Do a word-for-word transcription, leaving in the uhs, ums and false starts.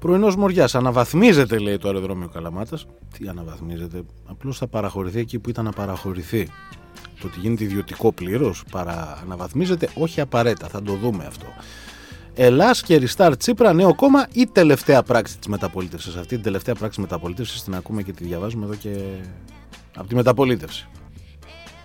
Πρωινός Μοριάς. Αναβαθμίζεται, λέει, το αεροδρόμιο Καλαμάτας. Τι αναβαθμίζεται? Απλώς θα παραχωρηθεί εκεί που ήταν να παραχωρηθεί. Το ότι γίνεται ιδιωτικό πλήρως, παρα... αναβαθμίζεται, όχι απαραίτητα. Θα το δούμε αυτό. Ελλάς και Restart Τσίπρα, νέο κόμμα ή τελευταία πράξη της μεταπολίτευσης? Αυτή την τελευταία πράξη της μεταπολίτευσης την ακούμε και τη διαβάζουμε εδώ και από τη μεταπολίτευση.